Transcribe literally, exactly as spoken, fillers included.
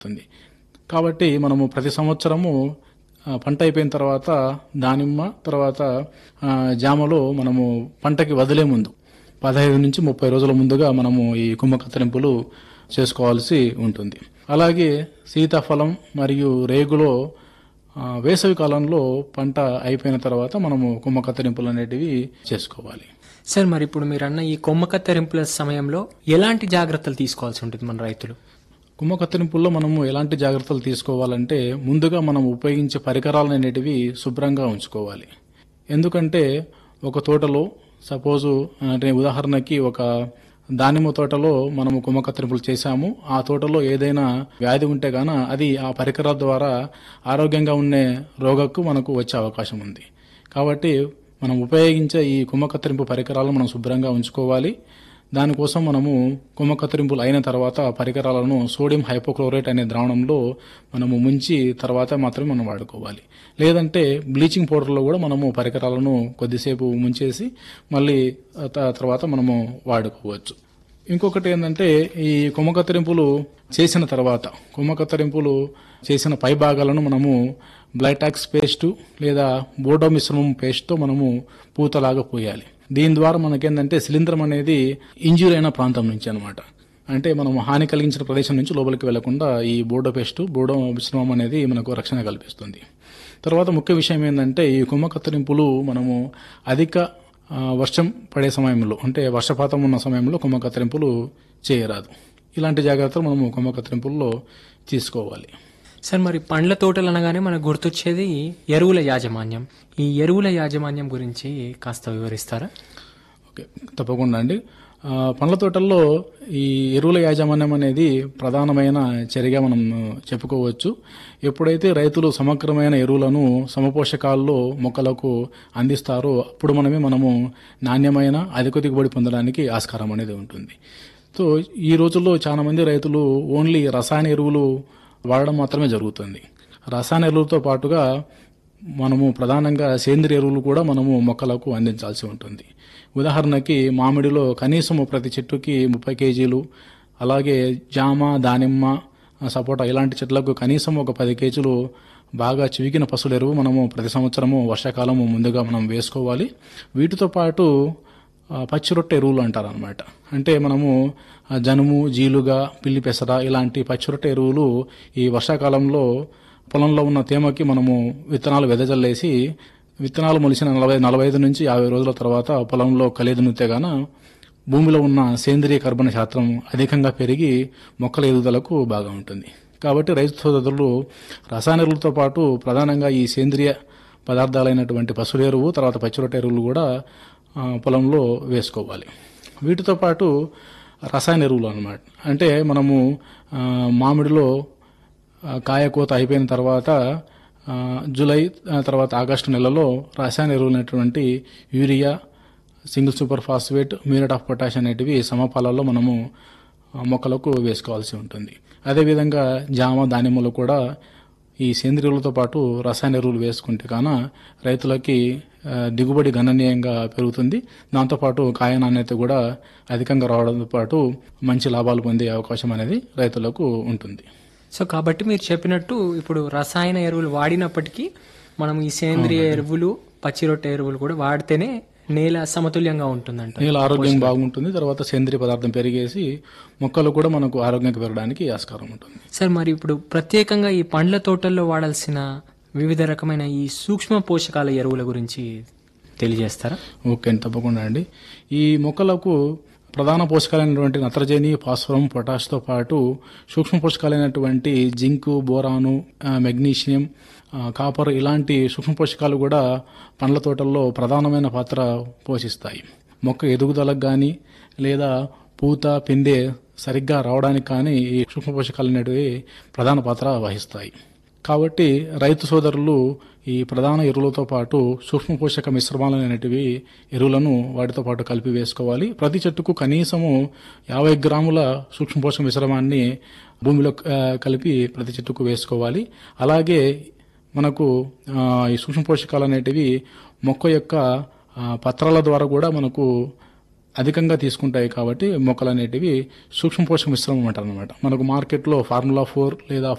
ఉంటుంది. కాబట్టి మనము ప్రతి సంవత్సరము ఆ, పంట అయిపోయిన తర్వాత దానిమ్మ తర్వాత ఆ, జామలో మనము పంటకి వదిలే ముందు పదహైదు నుంచి ముప్పై రోజుల ముందుగా మనము ఈ కుమ్మ కత్తిరింపులు చేసుకోవాల్సి ఉంటుంది. అలాగే సీతాఫలం మరియు రేగులో ఆ, వేసవి కాలంలో పంట అయిపోయిన తర్వాత మనము కుమ్మ కత్తిరింపులు అనేటివి చేసుకోవాలి. సార్ మరి ఇప్పుడు మీరు అన్న ఈ కొమ్మ కత్తిరింపుల సమయంలో ఎలాంటి జాగ్రత్తలు తీసుకోవాల్సి ఉంటుంది మన రైతులు? కుమ్మ కత్తిరింపుల్లో మనము ఎలాంటి జాగ్రత్తలు తీసుకోవాలంటే ముందుగా మనం ఉపయోగించే పరికరాలు అనేటివి శుభ్రంగా ఉంచుకోవాలి. ఎందుకంటే ఒక తోటలో సపోజు అంటే ఉదాహరణకి ఒక దానిమ్మ తోటలో మనము కుమ్మ కత్తిరింపులు చేశాము. ఆ తోటలో ఏదైనా వ్యాధి ఉంటే గాన అది ఆ పరికరాల ద్వారా ఆరోగ్యంగా ఉండే రోగకు మనకు వచ్చే అవకాశం ఉంది. కాబట్టి మనం ఉపయోగించే ఈ కుమ్మ కత్తిరింపు పరికరాలను మనం శుభ్రంగా ఉంచుకోవాలి. దానికోసం మనము కుమ్మ కత్తిరింపులు అయిన తర్వాత పరికరాలను సోడియం హైపోక్లోరైట్ అనే ద్రావణంలో మనము ముంచి తర్వాత మాత్రమే మనం వాడుకోవాలి. లేదంటే బ్లీచింగ్ పౌడర్లో కూడా మనము పరికరాలను కొద్దిసేపు ముంచేసి మళ్ళీ త- తర్వాత మనము వాడుకోవచ్చు. ఇంకొకటి ఏంటంటే ఈ కొమ్మ కత్తిరింపులు చేసిన తర్వాత కొమ్మ కత్తిరింపులు చేసిన పై భాగాలను మనము బ్లైటాక్స్ పేస్టు లేదా బోర్డో మిశ్రమం పేస్ట్తో మనము పూతలాగా పోయాలి. దీని ద్వారా మనకేంటంటే శిలీంధ్రం అనేది ఇంజ్యూర్ అయిన ప్రాంతం నుంచి అనమాట, అంటే మనం హాని కలిగించిన ప్రదేశం నుంచి లోపలికి వెళ్లకుండా ఈ బోర్డో పేస్టు బోర్డో మిశ్రమం అనేది మనకు రక్షణ కల్పిస్తుంది. తర్వాత ముఖ్య విషయం ఏంటంటే ఈ కొమ్మ కత్తిరింపులు మనము అధిక ఆ, వర్షం పడే సమయంలో అంటే వర్షపాతం ఉన్న సమయంలో కొమ్మ కత్తిరింపులు చేయరాదు. ఇలాంటి జాగ్రత్తలు మనము కొమ్మ కత్తిరింపుల్లో తీసుకోవాలి. సార్ మరి పండ్ల తోటలు అనగానే మనకు గుర్తొచ్చేది ఎరువుల యాజమాన్యం. ఈ ఎరువుల యాజమాన్యం గురించి కాస్త వివరిస్తారా? ఓకే, తప్పకుండా అండి. ఆ, పండ్ల తోటల్లో ఈ ఎరువుల యాజమాన్యం అనేది ప్రధానమైన చర్యగా మనం చెప్పుకోవచ్చు. ఎప్పుడైతే రైతులు సమగ్రమైన ఎరువులను సమపోషకాల్లో మొక్కలకు అందిస్తారో అప్పుడు మనమే మనము నాణ్యమైన అధిక దిగుబడి పొందడానికి ఆస్కారం అనేది ఉంటుంది. సో ఈ రోజుల్లో చాలా మంది రైతులు ఓన్లీ రసాయన ఎరువులు వాడడం మాత్రమే జరుగుతుంది. రసాయన ఎరువులతో పాటుగా మనము ప్రధానంగా సేంద్రియ ఎరువులు కూడా మనము మొక్కలకు అందించాల్సి ఉంటుంది. ఉదాహరణకి మామిడిలో కనీసం ప్రతి చెట్టుకి ముప్పై కేజీలు, అలాగే జామ, దానిమ్మ, సపోటా ఇలాంటి చెట్లకు కనీసం ఒక పది కేజీలు బాగా చివికిన పశువుల ఎరువు మనము ప్రతి సంవత్సరము వర్షాకాలము ముందుగా మనం వేసుకోవాలి. వీటితో పాటు ఆ, పచ్చి రొట్టె ఎరువులు అంటారు అనమాట. అంటే మనము ఆ, జనుము, జీలుగా, పిల్లి పెసర ఇలాంటి పచ్చి రొట్టె ఎరువులు ఈ వర్షాకాలంలో పొలంలో ఉన్న తేమకి మనము విత్తనాలు వెదజల్లేసి విత్తనాలు మొలిసిన నలభై నలభై ఐదు నుంచి యాభై రోజుల తర్వాత పొలంలో కలిదునుతే గాన భూమిలో ఉన్న సేంద్రియ కర్బన శాతం అధికంగా పెరిగి మొక్కల ఎదుగుదలకు బాగా ఉంటుంది. కాబట్టి రైతు సోదరులు రసాయన ఎరువులతో పాటు ప్రధానంగా ఈ సేంద్రియ పదార్థాలైనటువంటి పశువుల ఎరువు తర్వాత పచ్చిరొట్టె ఎరువులు కూడా ఆ, పొలంలో వేసుకోవాలి. వీటితో పాటు రసాయన ఎరువులు అన్నమాట. అంటే మనము ఆ, మామిడిలో ఆ, కాయ కోత అయిపోయిన తర్వాత ఆ, జూలై ఆ, తర్వాత ఆగస్టు నెలలో రసాయన ఎరువులైనటువంటి urea, single super phosphate, muriate of potash అనేటివి సమపాలలో మనము ఆ, మొక్కలకు వేసుకోవాల్సి ఉంటుంది. అదేవిధంగా జామ, దానిమ్మలు కూడా ఈ సేంద్రియులతో పాటు రసాయన ఎరువులు వేసుకుంటే కాన రైతులకి ఆ, దిగుబడి గణనీయంగా పెరుగుతుంది. దాంతోపాటు కాయ నాణ్యత కూడా అధికంగా రావడంతో పాటు మంచి లాభాలు పొందే అవకాశం అనేది రైతులకు ఉంటుంది. సో కాబట్టి మీరు చెప్పినట్టు ఇప్పుడు రసాయన ఎరువులు వాడినప్పటికీ మనం ఈ సేంద్రియ ఎరువులు, పచ్చి రొట్టె ఎరువులు కూడా వాడితేనే నేల సమతుల్యంగా ఉంటుందంట. నేల ఆరోగ్యం బాగుంటుంది. తర్వాత సేంద్రియ పదార్థం పెరిగేసి మొక్కలు కూడా మనకు ఆరోగ్యంగా పెరగడానికి ఆస్కారం ఉంటుంది. సార్ మరి ఇప్పుడు ప్రత్యేకంగా ఈ పండ్ల తోటల్లో వాడాల్సిన వివిధ రకమైన ఈ సూక్ష్మ పోషకాల ఎరువుల గురించి తెలియజేస్తారా? ఓకే అండి, తప్పకుండా అండి. ఈ మొక్కలకు ప్రధాన పోషకాలైనటువంటి నత్రజని, ఫాస్ఫరం, పొటాష్తో పాటు సూక్ష్మ పోషకాలైనటువంటి జింకు, బోరాను, ఆ, మెగ్నీషియం, ఆ, కాపర్ ఇలాంటి సూక్ష్మ పోషకాలు కూడా పండ్ల తోటల్లో ప్రధానమైన పాత్ర పోషిస్తాయి. మొక్క ఎదుగుదలకు కానీ లేదా పూత, పిందె సరిగ్గా రావడానికి కానీ ఈ సూక్ష్మ పోషకాలు అనేటివి ప్రధాన పాత్ర వహిస్తాయి. కాబట్టి రైతు సోదరులు ఈ ప్రధాన ఎరువులతో పాటు సూక్ష్మ పోషక మిశ్రమాలు అనేటివి ఎరువులను వాటితో పాటు కలిపి వేసుకోవాలి. ప్రతి చెట్టుకు కనీసము యాభై గ్రాముల సూక్ష్మ పోషక మిశ్రమాన్ని భూమిలో ఆ, కలిపి ప్రతి చెట్టుకు వేసుకోవాలి. అలాగే మనకు ఆ, ఈ సూక్ష్మ పోషకాలు అనేటివి మొక్క యొక్క ఆ, పత్రాల ద్వారా కూడా మనకు అధికంగా తీసుకుంటాయి కాబట్టి మొక్కలు అనేటివి సూక్ష్మ పోషక మిశ్రమం అంటారు అనమాట. మనకు మార్కెట్లో ఫార్ములా ఫోర్ లేదా